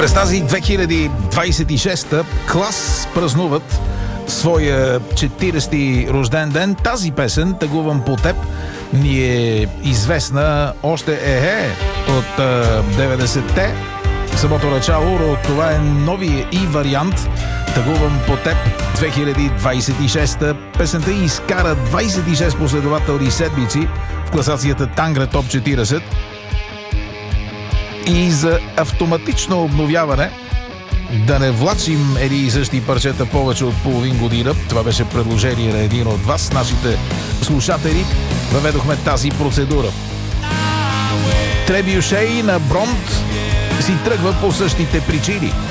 През тази 2026-та Клас празнуват своя 40-ти рожден ден. Тази песен "Тъгувам по теб" ни е известна още от 90-те. Самото начало, това е новия и вариант "Тъгувам по теб" 2026-та. Песента изкара 26 последователни седмици в класацията Тангра Топ 40. И за автоматично обновяване, да не влачим едни и същи парчета повече от половин година, това беше предложение на един от вас, нашите слушатели, въведохме тази процедура. Требюшей на Бронт си тръгва по същите причини.